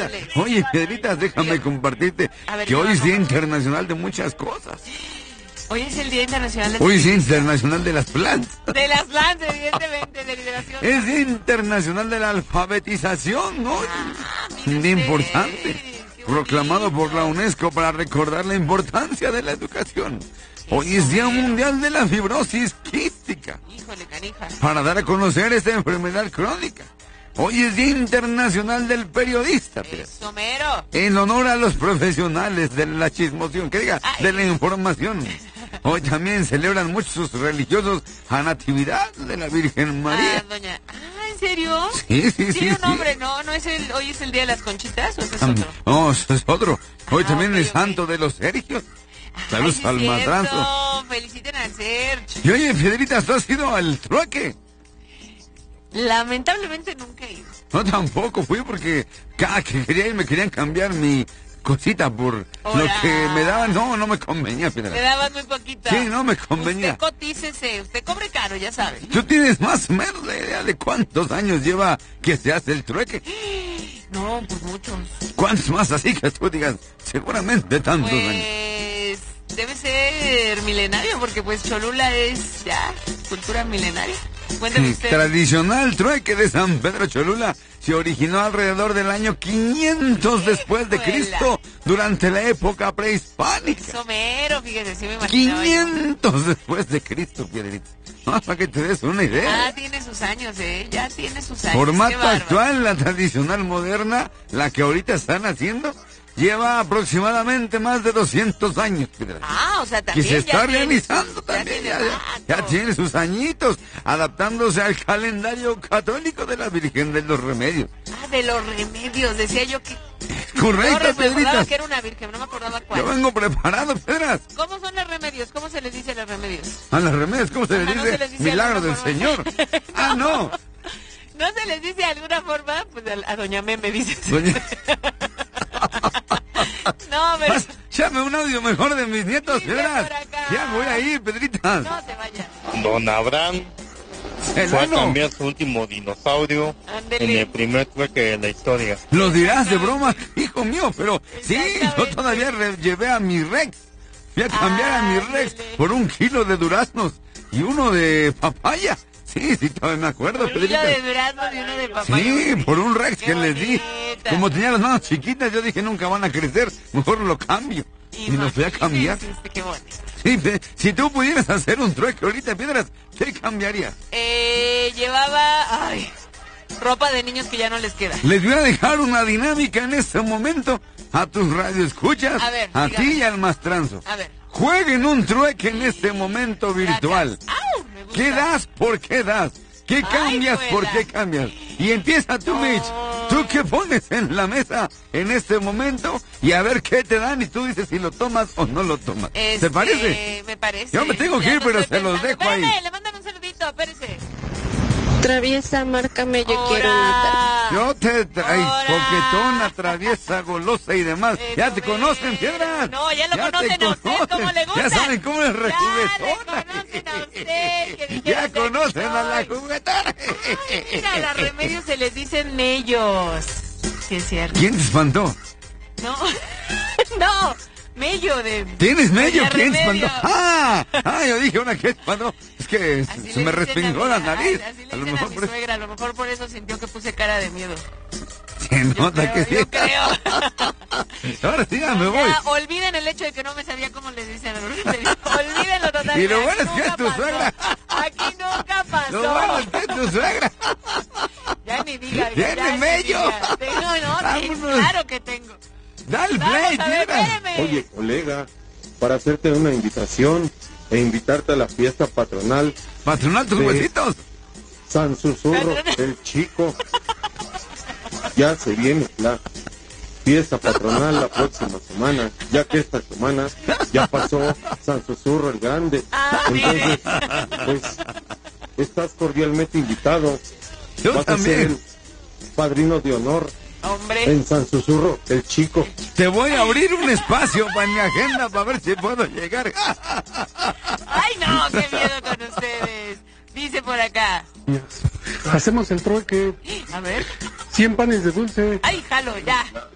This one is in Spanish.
Híjole. Oye, Pedritas, déjame compartirte que hoy es Día Internacional de muchas cosas. Hoy es el Día Internacional de... Hoy es Día Internacional de las plantas. De las plantas, evidentemente, de liberación. Es Día Internacional de la Alfabetización, ¿no? Día importante. Proclamado por la UNESCO para recordar la importancia de la educación. Hoy es Día Mundial de la Fibrosis Quística. Híjole, canija. Para dar a conocer esta enfermedad crónica. Hoy es Día Internacional del Periodista. Eso, mero. En honor a los profesionales de la chismoción, que diga, de la información. Hoy también celebran muchos religiosos a Natividad de la Virgen María. Doña... ¿en serio? Sí. ¿Tiene un nombre? No es el... ¿Hoy es el Día de las Conchitas o ese es otro? No, ese es otro. Hoy también es Santo de los Sergios. Saludos al matranzo. Feliciten al Sergio. Y oye, Federita, ¿tú has ido al trueque? Lamentablemente nunca he ido. No, tampoco fui porque cada que quería ir me querían cambiar mi cosita por lo que me daban. No me convenía, Federita. Me daban muy poquita. Sí, no me convenía. Usted cotícese, usted cobre caro, ya sabe. ¿Tú tienes más o menos la idea de cuántos años lleva que se hace el trueque? No, pues muchos. ¿Cuántos más así que tú digas? Seguramente tantos años. Debe ser milenario, porque pues Cholula es ya cultura milenaria. Cuénteme usted. Tradicional trueque de San Pedro Cholula se originó alrededor del año 500 después de Cristo, durante la época prehispánica. Somero, fíjese, sí me imagino. 500 después de Cristo, Piedrita. Para que te des una idea. Tiene sus años, ya tiene sus años. Formato actual, la tradicional moderna, la que ahorita están haciendo, lleva aproximadamente más de 200 años, Piedra. O sea, también. Que se está realizando también. Ya tiene sus añitos, adaptándose al calendario católico de la Virgen de los Remedios. De los Remedios, decía yo que... Correcto, me acordaba Pedritas. que era una virgen, no me acordaba cuál. Yo vengo preparado, Pedras. ¿Cómo son los remedios? ¿Cómo se les dice a los remedios? A los remedios, ¿cómo se les dice? ¿No se les dice Milagro de del forma? Señor. No. ¿No se les dice de alguna forma? Pues a Doña Meme dice. No, pero... Llame un audio mejor de mis nietos, Pedras. Ya voy a ir, Pedritas. No se vaya. Don Abraham fue a cambiar su último dinosaurio en el primer trueque de la historia. Lo dirás de broma, hijo mío, pero sí, yo todavía llevé a mi Rex. Fui a cambiar a mi Rex por 1 kilo de duraznos y 1 de papaya. Sí, todavía me acuerdo, Pedrita. 1 de duraznos y 1 de papaya. Sí, por un Rex que les di. Como tenía las manos chiquitas, yo dije, nunca van a crecer, mejor lo cambio. Y lo fui a cambiar. Qué bonito. Sí, si tú pudieras hacer un trueque ahorita, Piedras, ¿qué cambiarías? Llevaba... ropa de niños que ya no les queda. Les voy a dejar una dinámica en este momento a tus radioescuchas, a ti y al mastranzo. A ver. Jueguen un trueque en este momento virtual. ¿Qué das? ¿Por qué das? ¿Qué cambias? ¿Por qué cambias? Y empieza tú, Mitch. ¿Tú qué pones en la mesa en este momento? Y a ver qué te dan y tú dices si lo tomas o no lo tomas. ¿Te parece? Me parece. Yo me tengo que ir, pero se los dejo ahí. Le mandan un saludito, espérese. Traviesa, márcame, yo quiero matar. Yo te traigo coquetona, traviesa, golosa y demás. ¿Ya te conocen, Piedras? No, ya lo conocen a usted, ¿cómo le gusta? Ya saben cómo es rejuguetona. Ya conocen a la juguetona. Mira, a los remedios se les dicen mellos. Sí, es cierto. ¿Quién te espantó? No, mello de... ¿Tienes mello? ¿Quién te Remedio. espantó? Yo dije una que espantó. Es que se me respingó la nariz. A lo mejor por suegra, a lo mejor por eso sintió que puse cara de miedo. Se nota que sí. Yo creo. Ahora sí, ya me voy. Olviden el hecho de que no me sabía cómo les dicen a los remedios. Olvídenlo totalmente. Y lo bueno es que es tu suegra. Aquí nunca pasó. Lo bueno es que es tu suegra. Ya ni diga. ¿Tiene mello? Tengo, claro que tengo. Dale play, Oye, colega, para hacerte una invitación e invitarte a la fiesta patronal. ¿Patronal tus huesitos? San Susurro, el chico. Ya se viene la fiesta patronal la próxima semana, ya que esta semana ya pasó San Susurro el Grande. Entonces, pues, estás cordialmente invitado. Yo Vas también. a ser el padrino de honor. Hombre. En San Susurro, el chico. Te voy a abrir un espacio para mi agenda para ver si puedo llegar. Ay, no, qué miedo con ustedes. Dice por acá. Hacemos el trueque. A ver. 100 panes de dulce. Ay, jalo, ya.